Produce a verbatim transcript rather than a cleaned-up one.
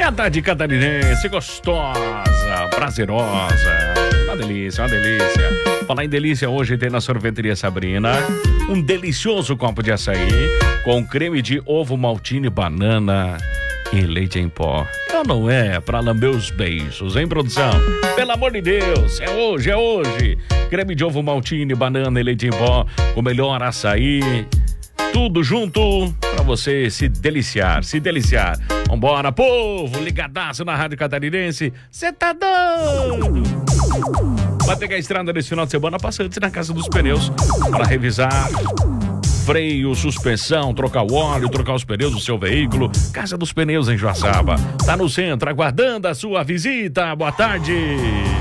É a tarde catarinense, gostosa, prazerosa. Uma delícia, uma delícia. Falar em delícia, hoje tem na Sorveteria Sabrina um delicioso copo de açaí com creme de ovo maltine, banana e leite em pó. Eu não é pra lamber os beijos, hein, produção? Pelo amor de Deus, é hoje, é hoje. Creme de ovo maltine, banana e leite em pó, o melhor açaí. Tudo junto pra você se deliciar, se deliciar. Vambora, povo, ligadaço na Rádio Catarinense. Cê tá doido? Vai pegar a estrada nesse final de semana, passa antes na Casa dos Pneus para revisar freio, suspensão, trocar o óleo, trocar os pneus do seu veículo. Casa dos Pneus em Joaçaba. Tá no centro, aguardando a sua visita. Boa tarde.